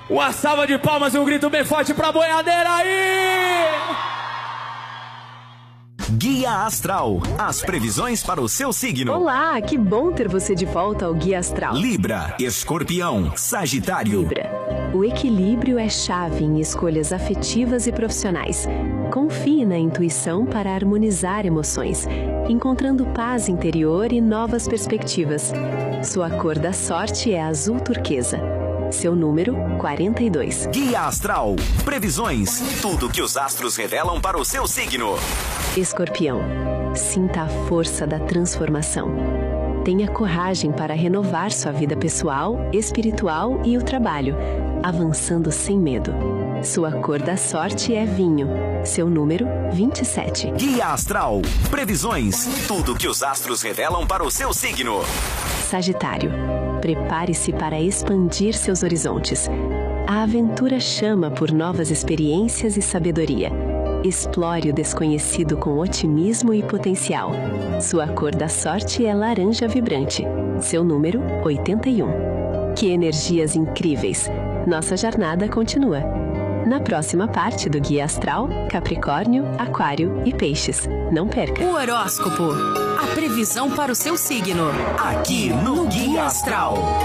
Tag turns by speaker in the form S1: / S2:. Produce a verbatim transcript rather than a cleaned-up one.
S1: Uma salva de palmas e um grito bem forte pra boiadeira aí!
S2: Guia Astral, as previsões para o seu signo.
S3: Olá, que bom ter você de volta ao Guia Astral.
S2: Libra, Escorpião, Sagitário.
S3: Libra, o equilíbrio é chave em escolhas afetivas e profissionais. Confie na intuição para harmonizar emoções, encontrando paz interior e novas perspectivas. Sua cor da sorte é azul turquesa. Seu número, quarenta e dois.
S2: Guia Astral, previsões, tudo que os astros revelam para o seu signo.
S3: Escorpião, sinta a força da transformação. Tenha coragem para renovar sua vida pessoal, espiritual e o trabalho, avançando sem medo. Sua cor da sorte é vinho. Seu número, vinte e sete.
S2: Guia Astral, previsões, tudo que os astros revelam para o seu signo.
S3: Sagitário, prepare-se para expandir seus horizontes. A aventura chama por novas experiências e sabedoria. Explore o desconhecido com otimismo e potencial. Sua cor da sorte é laranja vibrante. Seu número, oitenta e um. Que energias incríveis! Nossa jornada continua. Na próxima parte do Guia Astral, Capricórnio, Aquário e Peixes. Não perca!
S4: O horóscopo. A previsão para o seu signo.
S2: Aqui no Guia Astral.